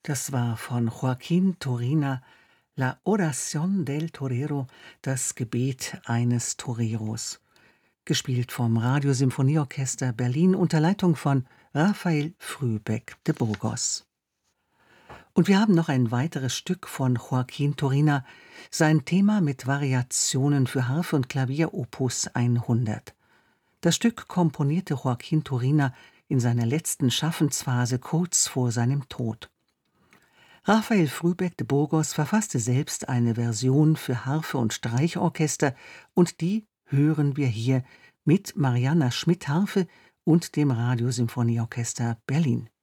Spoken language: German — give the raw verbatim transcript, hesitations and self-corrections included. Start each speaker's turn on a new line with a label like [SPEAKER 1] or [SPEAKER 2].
[SPEAKER 1] Das war von Joaquín Turina La Oración del Torero, das Gebet eines Toreros, gespielt vom Radiosymphonieorchester Berlin unter Leitung von Rafael Frühbeck de Burgos. Und wir haben noch ein weiteres Stück von Joaquín Turina, sein Thema mit Variationen für Harfe und Klavier Opus hundert. Das Stück komponierte Joaquín Turina in seiner letzten Schaffensphase kurz vor seinem Tod. Rafael Frühbeck de Burgos verfasste selbst eine Version für Harfe und Streichorchester, und die hören wir hier mit Marianna Schmidt Harfe und dem Radiosymphonieorchester Berlin.